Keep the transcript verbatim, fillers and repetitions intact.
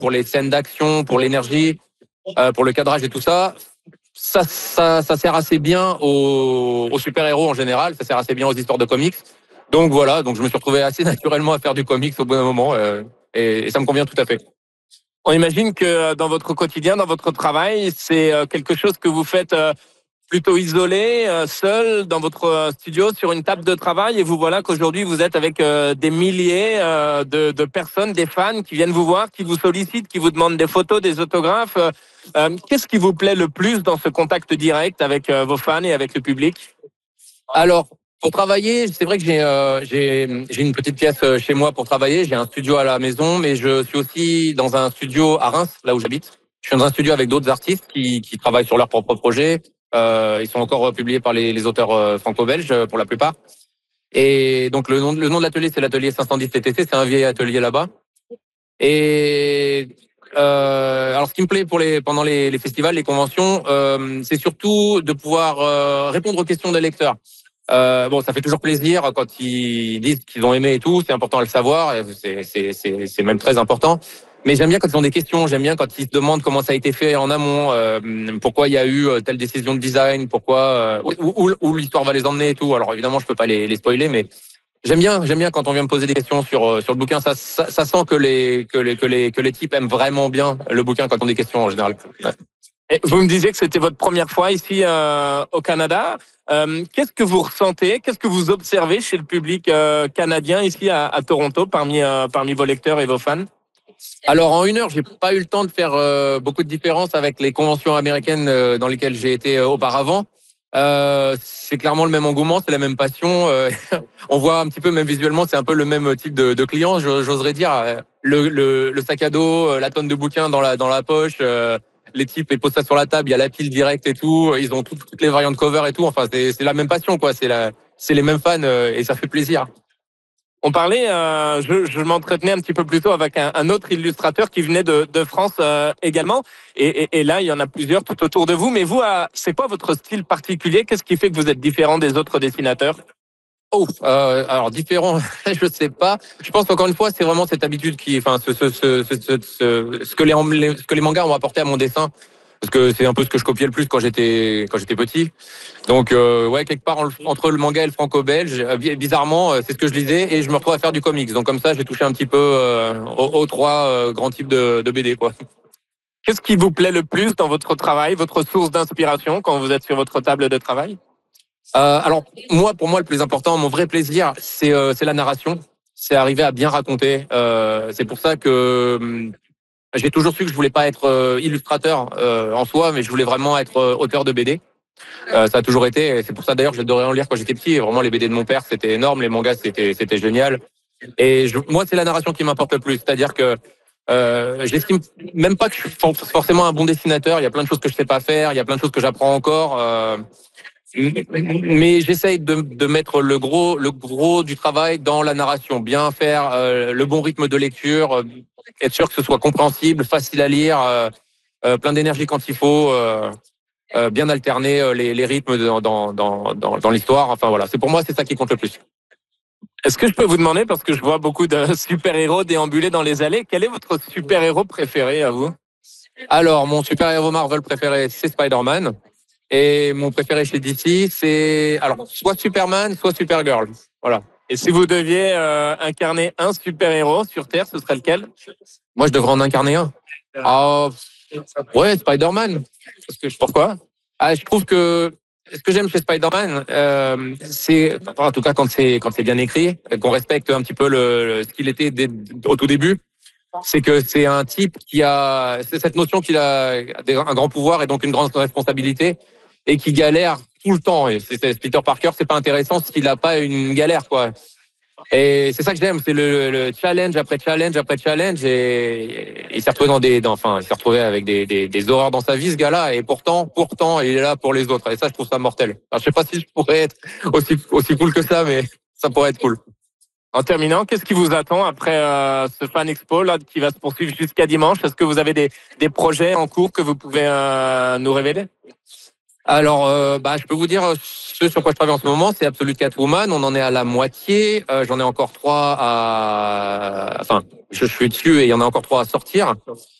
pour les scènes d'action, pour l'énergie, euh, pour le cadrage et tout ça. Ça, ça, ça sert assez bien aux, aux super-héros en général, ça sert assez bien aux histoires de comics. Donc voilà, donc je me suis retrouvé assez naturellement à faire du comics au bout d'un moment, euh, et, et ça me convient tout à fait. On imagine que dans votre quotidien, dans votre travail, c'est quelque chose que vous faites plutôt isolé, seul, dans votre studio, sur une table de travail, et vous voilà qu'aujourd'hui vous êtes avec des milliers de, de personnes, des fans qui viennent vous voir, qui vous sollicitent, qui vous demandent des photos, des autographes. Qu'est-ce qui vous plaît le plus dans ce contact direct avec vos fans et avec le public? Alors, pour travailler, c'est vrai que j'ai euh, j'ai j'ai une petite pièce chez moi pour travailler. J'ai un studio à la maison, mais je suis aussi dans un studio à Reims, là où j'habite. Je suis dans un studio avec d'autres artistes qui qui travaillent sur leurs propres projets. Euh, ils sont encore publiés par les, les auteurs franco-belges pour la plupart. Et donc le nom le nom de l'atelier, c'est l'atelier cinq cent dix T T C. C'est un vieil atelier là-bas. Et euh, alors, ce qui me plaît pour les pendant les, les festivals, les conventions, euh, c'est surtout de pouvoir euh, répondre aux questions des lecteurs. Euh, bon, ça fait toujours plaisir quand ils disent qu'ils ont aimé et tout. C'est important à le savoir. C'est, c'est, c'est, c'est même très important. Mais j'aime bien quand ils ont des questions. J'aime bien quand ils se demandent comment ça a été fait en amont, euh, pourquoi il y a eu telle décision de design, pourquoi euh, où, où, où l'histoire va les emmener et tout. Alors évidemment, je peux pas les, les spoiler, mais j'aime bien, j'aime bien quand on vient me poser des questions sur sur le bouquin. Ça, ça, ça sent que les que les que les que les types aiment vraiment bien le bouquin quand on a des questions en général. Ouais. Et vous me disiez que c'était votre première fois ici euh, au Canada. Euh, qu'est-ce que vous ressentez, qu'est-ce que vous observez chez le public euh, canadien ici à, à Toronto, parmi euh, parmi vos lecteurs et vos fans? Alors en une heure, j'ai pas eu le temps de faire euh, beaucoup de différences avec les conventions américaines euh, dans lesquelles j'ai été euh, auparavant. Euh, c'est clairement le même engouement, c'est la même passion. Euh, on voit un petit peu, même visuellement, c'est un peu le même type de, de client, j'oserais dire. Le, le, le sac à dos, la tonne de bouquins dans la dans la poche. Euh, les types, ils posent ça sur la table, il y a la pile directe et tout. Ils ont tout, toutes les variantes cover et tout. Enfin, c'est, c'est la même passion, quoi. C'est la, c'est les mêmes fans euh, et ça fait plaisir. On parlait, euh, je, je m'entretenais un petit peu plus tôt avec un, un autre illustrateur qui venait de, de France euh, également. Et, et, et là, il y en a plusieurs tout autour de vous. Mais vous, euh, c'est quoi votre style particulier? Qu'est-ce qui fait que vous êtes différent des autres dessinateurs? Oh, euh, alors différent, je sais pas. Je pense encore une fois, c'est vraiment cette habitude qui, enfin, ce, ce, ce, ce, ce, ce que les, ce que les mangas ont apporté à mon dessin, parce que c'est un peu ce que je copiais le plus quand j'étais quand j'étais petit. Donc euh, ouais, quelque part entre le manga et le franco-belge, bizarrement, c'est ce que je lisais et je me retrouve à faire du comics. Donc comme ça, j'ai touché un petit peu euh, aux, aux trois euh, grands types de, de B D, quoi. Qu'est-ce qui vous plaît le plus dans votre travail, votre source d'inspiration quand vous êtes sur votre table de travail? Euh, alors moi, pour moi, le plus important, mon vrai plaisir, c'est euh, c'est la narration. C'est arriver à bien raconter. Euh, c'est pour ça que euh, j'ai toujours su que je voulais pas être euh, illustrateur euh, en soi, mais je voulais vraiment être euh, auteur de B D. Euh, ça a toujours été. Et c'est pour ça d'ailleurs que j'adorais en lire quand j'étais petit. Et vraiment, les B D de mon père, c'était énorme. Les mangas, c'était c'était génial. Et je, moi, c'est la narration qui m'importe le plus. C'est-à-dire que euh, j'estime même pas que je suis forcément un bon dessinateur. Il y a plein de choses que je sais pas faire. Il y a plein de choses que j'apprends encore. Euh, mais j'essaye de, de mettre le gros, le gros du travail dans la narration, bien faire euh, le bon rythme de lecture, euh, être sûr que ce soit compréhensible, facile à lire, euh, euh, plein d'énergie quand il faut, euh, euh, bien alterner euh, les, les rythmes dans, dans, dans, dans, dans l'histoire. Enfin voilà, c'est pour moi c'est ça qui compte le plus. Est-ce que je peux vous demander, parce que je vois beaucoup de super-héros déambuler dans les allées, quel est votre super-héros préféré à vous? Alors mon super-héros Marvel préféré, c'est Spider-Man. Et mon préféré chez D C, c'est alors soit Superman, soit Supergirl. Voilà. Et si vous deviez euh, incarner un super-héros sur Terre, ce serait lequel? Moi, je devrais en incarner un. Ah, ouais, Spider-Man. Parce que pourquoi? Ah, je trouve que ce que j'aime chez Spider-Man, euh, c'est, en tout cas quand c'est quand c'est bien écrit, qu'on respecte un petit peu le, le ce qu'il était dès, au tout début, c'est que c'est un type qui a c'est cette notion qu'il a un grand pouvoir et donc une grande responsabilité et qui galère tout le temps. Et c'est, c'est Peter Parker, c'est pas intéressant s'il a pas une galère, quoi. Et c'est ça que j'aime, c'est le, le challenge après challenge après challenge. Et il s'est retrouvé dans des, dans, enfin, il s'est retrouvé avec des, des, des horreurs dans sa vie, ce gars-là. Et pourtant, pourtant, il est là pour les autres. Et ça, je trouve ça mortel. Alors, je sais pas si je pourrais être aussi, aussi cool que ça, mais ça pourrait être cool. En terminant, qu'est-ce qui vous attend après euh, ce Fan Expo là qui va se poursuivre jusqu'à dimanche? Est-ce que vous avez des, des projets en cours que vous pouvez euh, nous révéler? Alors, euh, bah, je peux vous dire, euh, ce sur quoi je travaille en ce moment, c'est Absolute Catwoman. On en est à la moitié. Euh, j'en ai encore trois à... Enfin, je suis dessus et il y en a encore trois à sortir.